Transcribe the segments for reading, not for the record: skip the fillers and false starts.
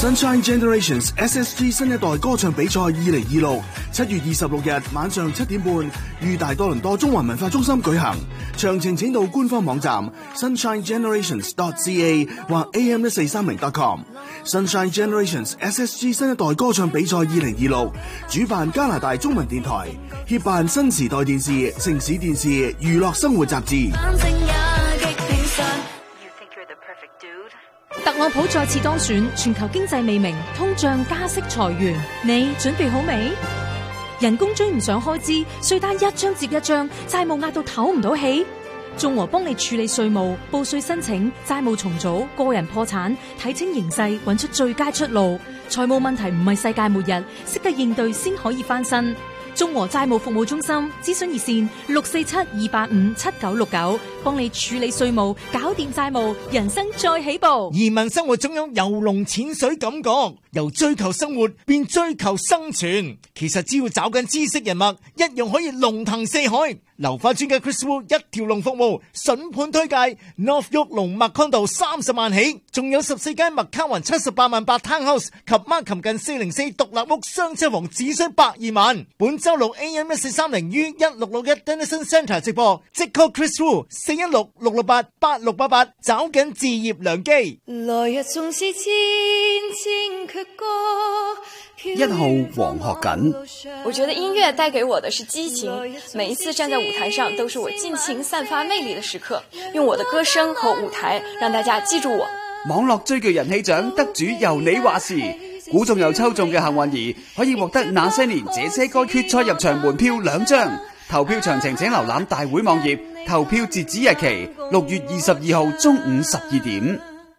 Sunshine Generations SSG 新一代歌唱比賽2026 7月26日晚上7點半於大多倫多中環文化中心舉行，詳情請到官方網站 sunshinegenerations.ca 或 am1430.com。Sunshine Generations SSG 新一代歌唱比賽2026主辦加拿大中文電台，協辦新時代電視、城市電視、娛樂生活雜誌。 特朗普再次當選，全球經濟未明，通脹、加息、裁員，你準備好未？人工追唔上開支，稅單一張接一張，債務壓到唞唔到氣。眾和幫你處理稅務、報稅申請、債務重組、個人破產，睇清形勢，揾出最佳出路。財務問題唔係世界末日，識得應對先可以翻身。眾和債務服務中心諮詢熱線647-285-7969，幫你處理稅務，搞掂債務，人生再起步。 移民生活總有游龍潛水感覺，由追求生活變追求生存。其實只要找緊知識人脈，一樣可以龍騰四海。流花專家 Chris Wu 一條龍服務，筍盤推介 North York 龍麥康道30萬起，仲有14間麥卡雲78萬8 Townhouse 及 Markham 近404獨立屋雙車房只需120萬。本周六 AM1430於1661 Denison Centre 直播，即 call Chris Wu 416-668-8688，找緊置業良機。 來日縱是千千闕歌。 1號黃學錦， 我覺得音樂帶給我的是激情，每一次站在舞台上都是我盡情散發魅力的時刻，用我的歌聲和舞台讓大家記住我。 網絡追劇人氣獎得主由你話事，估中又抽中嘅幸運兒可以獲得那些年這些歌決賽入場門票2張，投票詳情請瀏覽大會網頁，投票截止日期6月22號中午12點。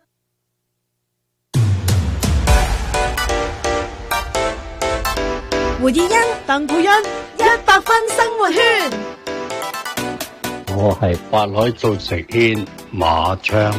胡以欣、鄧佩欣100分生活圈。 我係法海做食軒馬昌。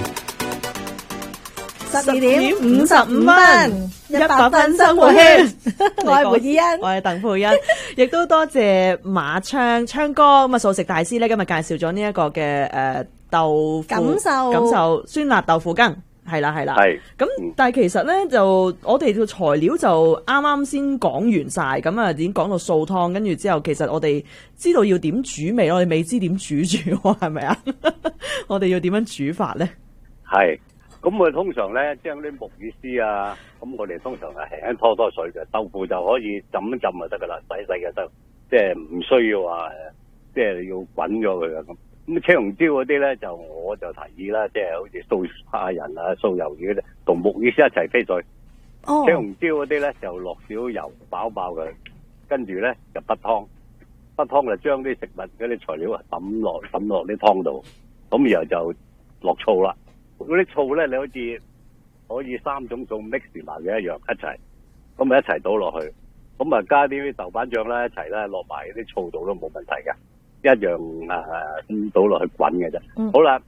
12點55分，100分生活圈。我係胡以欣，我係鄧佩欣，亦都多謝馬昌哥咁啊！素食大師咧今日介紹咗呢一個嘅豆腐感受酸辣豆腐羹。係啦，咁但係其實咧就我哋個材料就啱啱先講完晒，咁啊已經講到素湯，跟住之後其實我哋知道要點煮味，我哋未知點煮住，係咪啊？我哋要點樣煮法咧？係， 咁我哋通常咧將啲木魚絲啊，咁我哋通常係輕輕拖水嘅，豆腐就可以浸一浸就得噶啦，細細嘅得，即係唔需要話即係要滾咗佢啊咁。咁青紅椒嗰啲咧，我就提議啦，即係好似素蝦仁啊、素魷魚嗰啲，同木魚絲一齊飛水。青紅椒嗰啲咧就落少油爆佢，跟住咧就滗湯，就將啲食物嗰啲材料啊抌落啲湯度，咁然後就落醋啦。嗰啲醋咧你可以3種醋 mix 埋嘅一樣一齊，咁咪一齊倒落去，咁啊加啲豆瓣醬啦一齊咧落埋啲醋度都冇問題嘅。一樣咁倒落去滾嘅啫。好啦，